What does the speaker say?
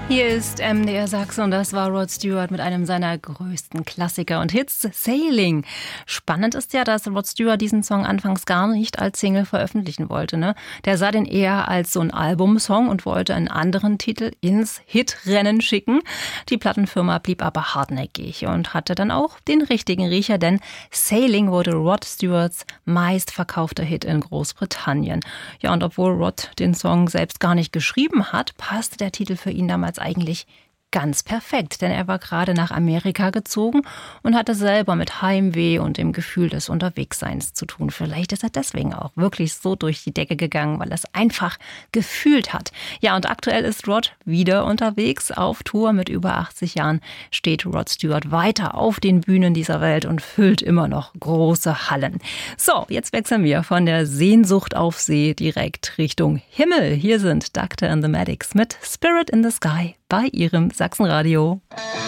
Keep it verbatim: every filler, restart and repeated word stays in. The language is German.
Hier ist M D R Sachsen und das war Rod Stewart mit einem seiner größten Klassiker und Hits, Sailing. Spannend ist ja, dass Rod Stewart diesen Song anfangs gar nicht als Single veröffentlichen wollte. Ne? Der sah den eher als so ein Albumsong und wollte einen anderen Titel ins Hitrennen schicken. Die Plattenfirma blieb aber hartnäckig und hatte dann auch den richtigen Riecher, denn Sailing wurde Rod Stewarts meistverkaufter Hit in Großbritannien. Ja, und obwohl Rod den Song selbst gar nicht geschrieben hat, passte der Titel für ihn damals eigentlich ganz perfekt, denn er war gerade nach Amerika gezogen und hatte selber mit Heimweh und dem Gefühl des Unterwegsseins zu tun. Vielleicht ist er deswegen auch wirklich so durch die Decke gegangen, weil er es einfach gefühlt hat. Ja, und aktuell ist Rod wieder unterwegs auf Tour. Mit über achtzig Jahren steht Rod Stewart weiter auf den Bühnen dieser Welt und füllt immer noch große Hallen. So, jetzt wechseln wir von der Sehnsucht auf See direkt Richtung Himmel. Hier sind Doctor and the Medics mit Spirit in the Sky bei ihrem Sachsenradio.